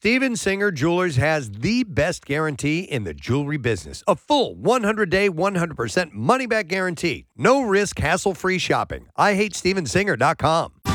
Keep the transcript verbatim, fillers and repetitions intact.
Steven Singer Jewelers has the best guarantee in the jewelry business. A full one hundred day, one hundred percent money-back guarantee. No risk, hassle-free shopping. I hate steven singer dot com.